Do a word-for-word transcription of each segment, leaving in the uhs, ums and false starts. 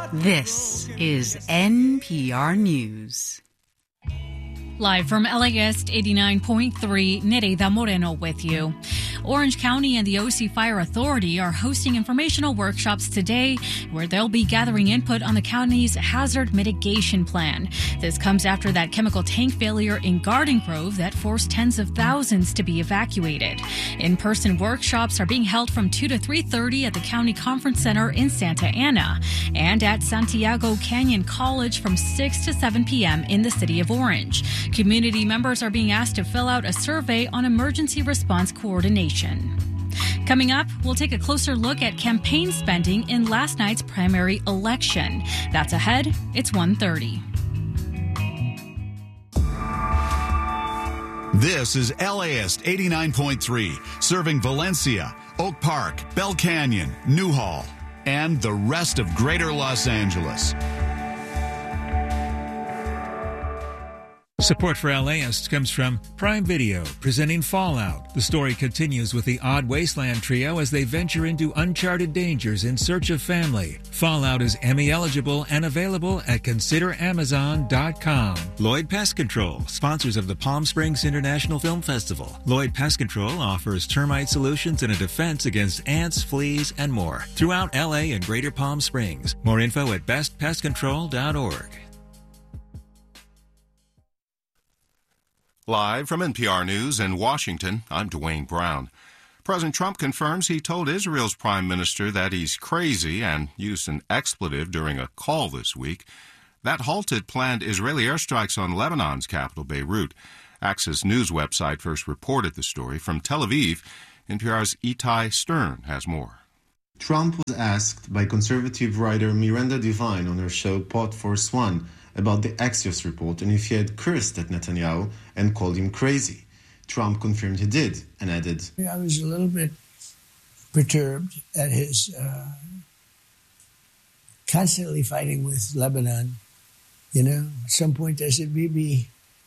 This is N P R News. Live from L A S eighty-nine point three, Nereida Moreno with you. Orange County and the O C Fire Authority are hosting informational workshops today where they'll be gathering input on the county's hazard mitigation plan. This comes after that chemical tank failure in Garden Grove that forced tens of thousands to be evacuated. In-person workshops are being held from two to three thirty at the County Conference Center in Santa Ana and at Santiago Canyon College from six to seven p.m. in the city of Orange. Community members are being asked to fill out a survey on emergency response coordination. Coming up, we'll take a closer look at campaign spending in last night's primary election. That's ahead. It's one thirty. This is L A S eighty-nine point three, serving Valencia, Oak Park, Bell Canyon, Newhall, and the rest of Greater Los Angeles. Support for L A S comes from Prime Video, presenting Fallout. The story continues with the Odd Wasteland trio as they venture into uncharted dangers in search of family. Fallout is Emmy eligible and available at consider amazon dot com. Lloyd Pest Control, sponsors of the Palm Springs International Film Festival. Lloyd Pest Control offers termite solutions and a defense against ants, fleas, and more throughout L A and Greater Palm Springs. More info at best pest control dot org. Live from N P R News in Washington, I'm Dwayne Brown. President Trump confirms he told Israel's prime minister that he's crazy and used an expletive during a call this week. That halted planned Israeli airstrikes on Lebanon's capital, Beirut. Access News website first reported the story. From Tel Aviv, N P R's Itai Stern has more. Trump was asked by conservative writer Miranda Devine on her show Pod Force One about the Axios report and if he had cursed at Netanyahu and called him crazy. Trump confirmed he did and added, I was a little bit perturbed at his uh, constantly fighting with Lebanon. You know, at some point I said, Bibi,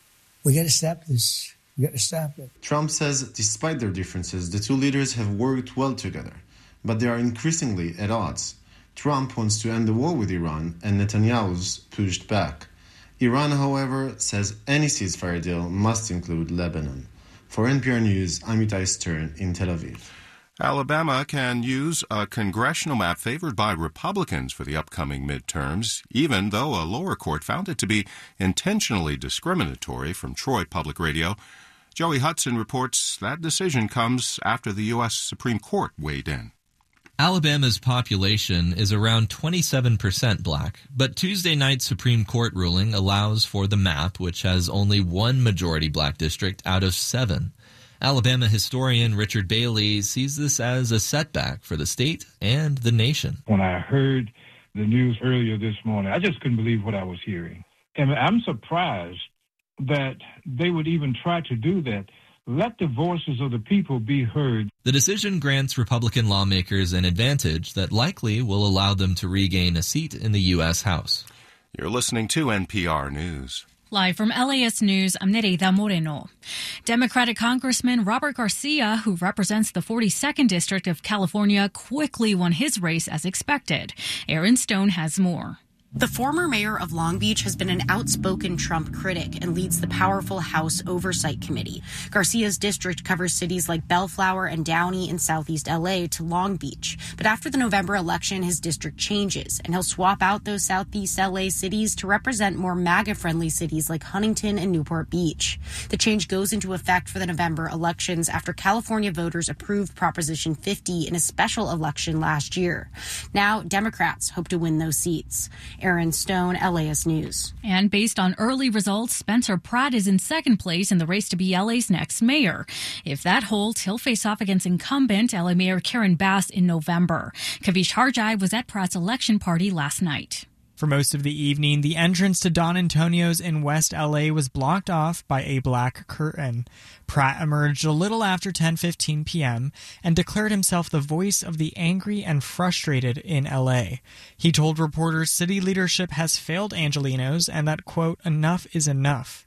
we got to stop this. We got to stop it. Trump says despite their differences, the two leaders have worked well together, but they are increasingly at odds. Trump wants to end the war with Iran, and Netanyahu's pushed back. Iran, however, says any ceasefire deal must include Lebanon. For N P R News, I'm Itai Stern in Tel Aviv. Alabama can use a congressional map favored by Republicans for the upcoming midterms, even though a lower court found it to be intentionally discriminatory. From Troy Public Radio, Joey Hudson reports that decision comes after the U S Supreme Court weighed in. Alabama's population is around twenty-seven percent black, but Tuesday night's Supreme Court ruling allows for the map, which has only one majority black district out of seven. Alabama historian Richard Bailey sees this as a setback for the state and the nation. When I heard the news earlier this morning, I just couldn't believe what I was hearing. And I'm surprised that they would even try to do that. Let the voices of the people be heard. The decision grants Republican lawmakers an advantage that likely will allow them to regain a seat in the U S House. You're listening to N P R News. Live from L A S News, I'm Nereida Moreno. Democratic Congressman Robert Garcia, who represents the forty-second District of California, quickly won his race as expected. Aaron Stone has more. The former mayor of Long Beach has been an outspoken Trump critic and leads the powerful House Oversight Committee. Garcia's district covers cities like Bellflower and Downey in southeast L A to Long Beach. But after the November election, his district changes, and he'll swap out those southeast L A cities to represent more MAGA-friendly cities like Huntington and Newport Beach. The change goes into effect for the November elections after California voters approved Proposition fifty in a special election last year. Now, Democrats hope to win those seats. Aaron Stone, L A S News. And based on early results, Spencer Pratt is in second place in the race to be L A's next mayor. If that holds, he'll face off against incumbent L A Mayor Karen Bass in November. Kavish Harjai was at Pratt's election party last night. For most of the evening, the entrance to Don Antonio's in West L A was blocked off by a black curtain. Pratt emerged a little after ten fifteen p.m. and declared himself the voice of the angry and frustrated in L A. He told reporters city leadership has failed Angelenos and that, quote, enough is enough.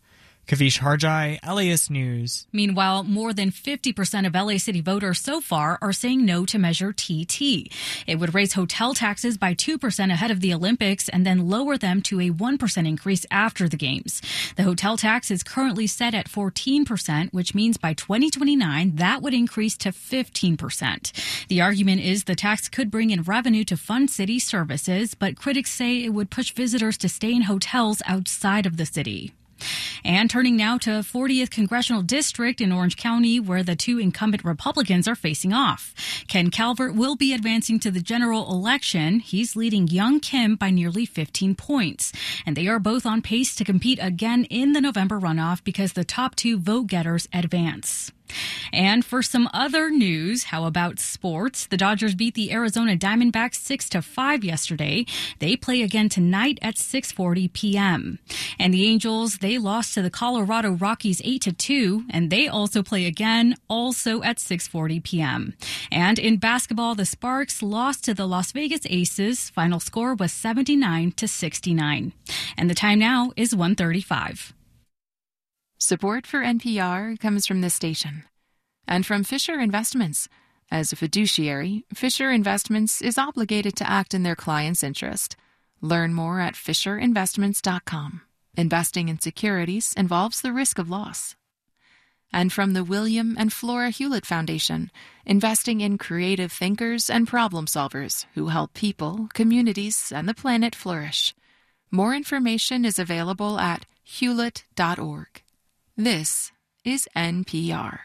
Kavish Harjai, L A S News. Meanwhile, more than fifty percent of L A City voters so far are saying no to Measure T T. It would raise hotel taxes by two percent ahead of the Olympics and then lower them to a one percent increase after the Games. The hotel tax is currently set at fourteen percent, which means by twenty twenty-nine, that would increase to fifteen percent. The argument is the tax could bring in revenue to fund city services, but critics say it would push visitors to stay in hotels outside of the city. And turning now to fortieth Congressional District in Orange County, where the two incumbent Republicans are facing off. Ken Calvert will be advancing to the general election. He's leading Young Kim by nearly fifteen points. And they are both on pace to compete again in the November runoff because the top two vote-getters advance. And for some other news, how about sports? The Dodgers beat the Arizona Diamondbacks six to five yesterday. They play again tonight at six forty p.m. And the Angels, they lost to the Colorado Rockies eight to two, and they also play again, also at six forty p.m. And in basketball, the Sparks lost to the Las Vegas Aces. Final score was seventy-nine to sixty-nine. And the time now is one thirty-five. Support for N P R comes from this station and from Fisher Investments. As a fiduciary, Fisher Investments is obligated to act in their client's interest. Learn more at fisher investments dot com. Investing in securities involves the risk of loss. And from the William and Flora Hewlett Foundation, investing in creative thinkers and problem solvers who help people, communities, and the planet flourish. More information is available at hewlett dot org. This is N P R.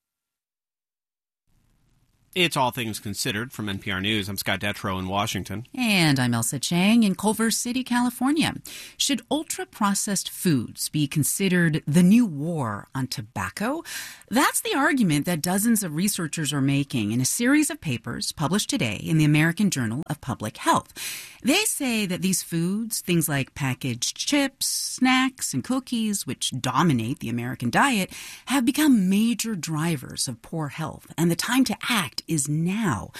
It's All Things Considered from N P R News. I'm Scott Detrow in Washington. And I'm Elsa Chang in Culver City, California. Should ultra-processed foods be considered the new war on tobacco? That's the argument that dozens of researchers are making in a series of papers published today in the American Journal of Public Health. They say that these foods, things like packaged chips, snacks, and cookies, which dominate the American diet, have become major drivers of poor health, and the time to act is now.